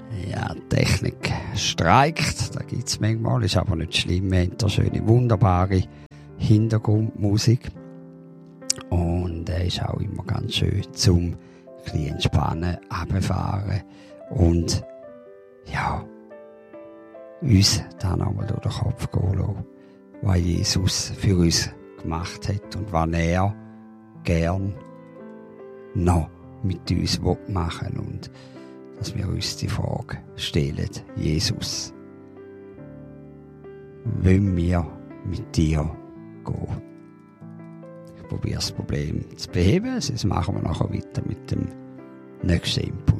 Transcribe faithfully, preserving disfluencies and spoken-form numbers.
Ja, die Technik streikt, da gibt es manchmal, ist aber nicht schlimm. Wir haben da schöne, wunderbare Hintergrundmusik. Und er ist auch immer ganz schön zum ein bisschen entspannen, runterfahren und ja, uns dann einmal durch den Kopf gehen lassen, was Jesus für uns gemacht hat und was er gern noch mit uns machen will. Und dass wir uns die Frage stellen, Jesus, wollen wir mit dir gehen? Ich probiere das Problem zu beheben, sonst machen wir nachher weiter mit dem nächsten Input.